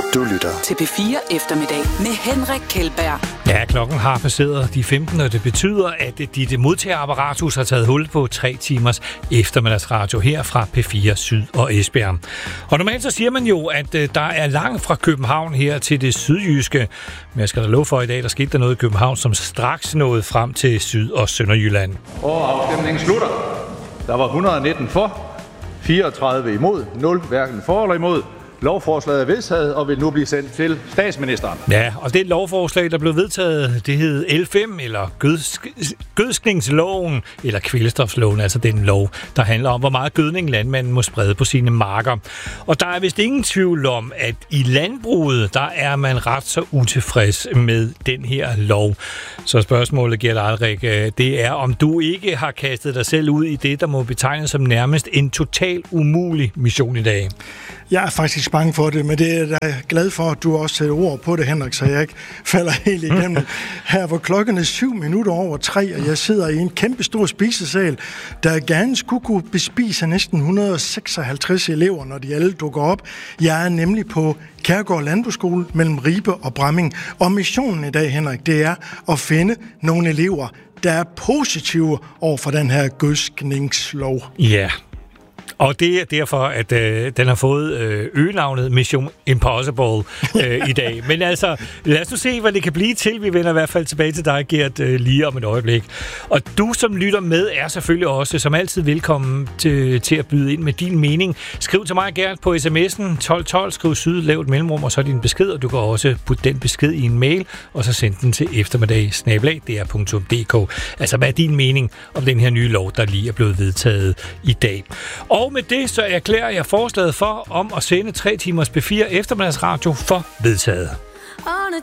Du lytter til P4 Eftermiddag med Henrik Kjeldberg. Ja, klokken har passeret de 15, og det betyder, at dit modtagerapparatus har taget hul på 3 timers eftermiddagsradio her fra P4 Syd og Esbjerg. Og normalt så siger man jo, at der er langt fra København her til det sydjyske. Men jeg skal da love for i dag, der skete der noget i København, som straks nåede frem til Syd- og Sønderjylland. Og afstemningen slutter. Der var 119 for, 34 imod, 0 hverken for eller imod. Lovforslaget er vedtaget og vil nu blive sendt til statsministeren. Ja, og det lovforslag, der blev vedtaget, det hed L5, eller gødskningsloven, eller kvælstofloven, altså den lov, der handler om, hvor meget gødning landmanden må sprede på sine marker. Og der er vist ingen tvivl om, at i landbruget, der er man ret så utilfreds med den her lov. Så spørgsmålet, Gert Aldrik, det er, om du ikke har kastet dig selv ud i det, der må betegnes som nærmest en total umulig mission i dag. Jeg er faktisk bange for det, men det er jeg glad for, at du også sætter ord på det, Henrik, så jeg ikke falder helt igennem. Her hvor klokken er 3:07, og jeg sidder i en kæmpe stor spisesal, der gerne skulle kunne bespise næsten 156 elever, når de alle dukker op. Jeg er nemlig på Kærgård Landbrugsskole mellem Ribe og Bramming. Og missionen i dag, Henrik, det er at finde nogle elever, der er positive over for den her gødskningslov. Ja. Og det er derfor, at den har fået øgenavnet Mission Impossible i dag. Men altså, lad os nu se, hvad det kan blive til. Vi vender i hvert fald tilbage til dig, Gert, lige om et øjeblik. Og du, som lytter med, er selvfølgelig også, som altid, velkommen til at byde ind med din mening. Skriv til mig, Gert, på sms'en 1212, skriv syd, lav et mellemrum, og så din besked, og du kan også putte den besked i en mail, og så sende den til eftermiddag@dr.dk. Altså, hvad er din mening om den her nye lov, der lige er blevet vedtaget i dag? Og med det, så erklærer jeg forslaget for om at sende 3 timers P4 eftermiddagsradio for vedtaget.